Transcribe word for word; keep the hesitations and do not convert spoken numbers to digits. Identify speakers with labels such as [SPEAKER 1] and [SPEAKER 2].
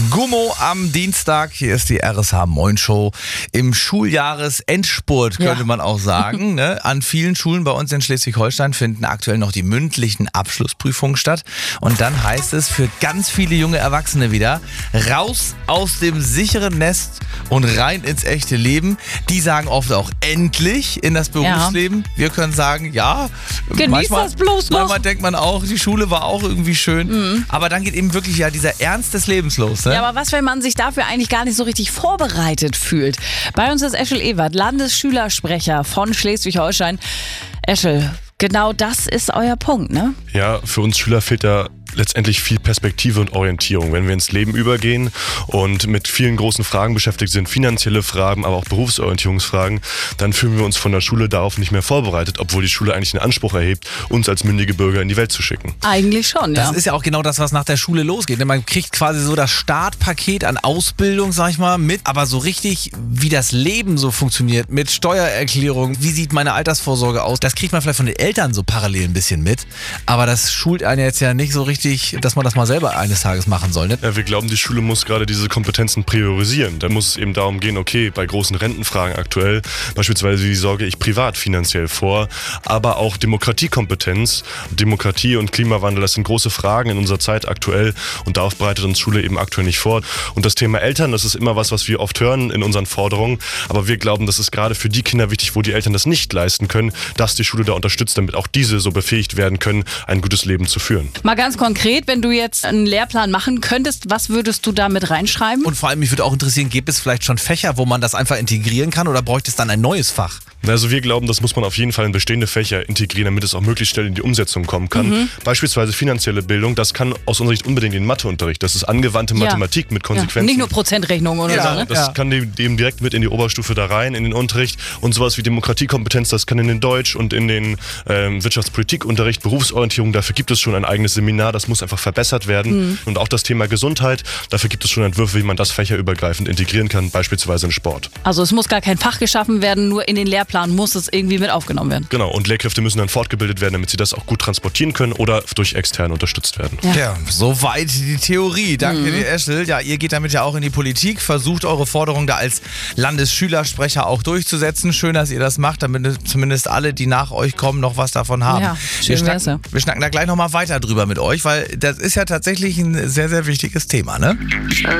[SPEAKER 1] Gummo am Dienstag, hier ist die R S H Moin Show im Schuljahresendspurt, könnte
[SPEAKER 2] Ja.
[SPEAKER 1] man auch sagen. Ne? An vielen Schulen bei uns in Schleswig-Holstein finden aktuell noch die mündlichen Abschlussprüfungen statt. Und dann heißt es für ganz viele junge Erwachsene wieder, raus aus dem sicheren Nest und rein ins echte Leben. Die sagen oft auch endlich in das Berufsleben. Ja. Wir können sagen, ja,
[SPEAKER 2] Genieß
[SPEAKER 1] manchmal,
[SPEAKER 2] das bloß noch.
[SPEAKER 1] manchmal denkt man auch, die Schule war auch irgendwie schön. Mhm. Aber dann geht eben wirklich ja dieser Ernst des Lebens los. Ne?
[SPEAKER 2] Ja, aber was, wenn man sich dafür eigentlich gar nicht so richtig vorbereitet fühlt? Bei uns ist Eschel Ewert, Landesschülersprecher von Schleswig-Holstein. Eschel, genau das ist euer Punkt, ne?
[SPEAKER 3] Ja, für uns Schüler fehlt da letztendlich viel Perspektive und Orientierung. Wenn wir ins Leben übergehen und mit vielen großen Fragen beschäftigt sind, finanzielle Fragen, aber auch Berufsorientierungsfragen, dann fühlen wir uns von der Schule darauf nicht mehr vorbereitet, obwohl die Schule eigentlich den Anspruch erhebt, uns als mündige Bürger in die Welt zu schicken.
[SPEAKER 2] Eigentlich schon, ja.
[SPEAKER 1] Das ist ja auch genau das, was nach der Schule losgeht. Man kriegt quasi so das Startpaket an Ausbildung, sag ich mal, mit. Aber so richtig, wie das Leben so funktioniert, mit Steuererklärung, wie sieht meine Altersvorsorge aus, das kriegt man vielleicht von den Eltern so parallel ein bisschen mit. Aber das schult einen jetzt ja nicht so richtig, dass man das mal selber eines Tages machen soll. Ne?
[SPEAKER 3] Ja, wir glauben, die Schule muss gerade diese Kompetenzen priorisieren. Da muss es eben darum gehen, okay, bei großen Rentenfragen aktuell, beispielsweise wie sorge ich privat finanziell vor, aber auch Demokratiekompetenz, Demokratie und Klimawandel, das sind große Fragen in unserer Zeit aktuell und darauf bereitet uns Schule eben aktuell nicht vor. Und das Thema Eltern, das ist immer was, was wir oft hören in unseren Forderungen, aber wir glauben, das ist gerade für die Kinder wichtig, wo die Eltern das nicht leisten können, dass die Schule da unterstützt, damit auch diese so befähigt werden können, ein gutes Leben zu führen.
[SPEAKER 2] Mal ganz konkret, wenn du jetzt einen Lehrplan machen könntest, was würdest du da mit reinschreiben?
[SPEAKER 1] Und vor allem, mich würde auch interessieren, gibt es vielleicht schon Fächer, wo man das einfach integrieren kann oder bräuchte es dann ein neues Fach?
[SPEAKER 3] Also wir glauben, das muss man auf jeden Fall in bestehende Fächer integrieren, damit es auch möglichst schnell in die Umsetzung kommen kann. Mhm. Beispielsweise finanzielle Bildung, das kann aus unserer Sicht unbedingt in den Matheunterricht. Das ist angewandte
[SPEAKER 2] ja.
[SPEAKER 3] Mathematik mit Konsequenzen.
[SPEAKER 2] Ja. Nicht nur Prozentrechnung oder
[SPEAKER 3] ja,
[SPEAKER 2] so, ne?
[SPEAKER 3] Das
[SPEAKER 2] ja.
[SPEAKER 3] kann dem direkt mit in die Oberstufe da rein, in den Unterricht. Und sowas wie Demokratiekompetenz, das kann in den Deutsch- und in den ähm, Wirtschaftspolitikunterricht, Berufsorientierung, dafür gibt es schon ein eigenes Seminar, das muss einfach verbessert werden. Mhm. Und auch das Thema Gesundheit, dafür gibt es schon Entwürfe, wie man das fächerübergreifend integrieren kann, beispielsweise in Sport.
[SPEAKER 2] Also es muss gar kein Fach geschaffen werden, nur in den Lehrplan muss es irgendwie mit aufgenommen werden.
[SPEAKER 3] Genau, und Lehrkräfte müssen dann fortgebildet werden, damit sie das auch gut transportieren können oder durch Externe unterstützt werden.
[SPEAKER 1] Ja, ja, soweit die Theorie. Danke mhm. dir, Eschel. Ja, ihr geht damit ja auch in die Politik, versucht eure Forderung da als Landesschülersprecher auch durchzusetzen. Schön, dass ihr das macht, damit zumindest alle, die nach euch kommen, noch was davon haben.
[SPEAKER 2] Ja, schön
[SPEAKER 1] wir, schnacken,
[SPEAKER 2] ja.
[SPEAKER 1] wir schnacken da gleich nochmal weiter drüber mit euch, weil das ist ja tatsächlich ein sehr, sehr wichtiges Thema, ne?